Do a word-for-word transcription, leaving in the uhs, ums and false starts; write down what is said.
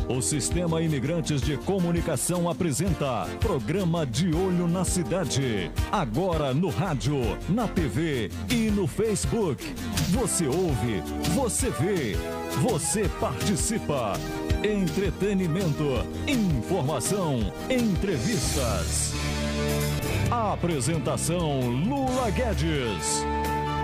O Sistema Imigrantes de Comunicação apresenta Programa De Olho na Cidade. Agora no rádio, na T V e no Facebook. Você ouve, você vê, você participa. Entretenimento, informação, entrevistas. Apresentação Lula Guedes.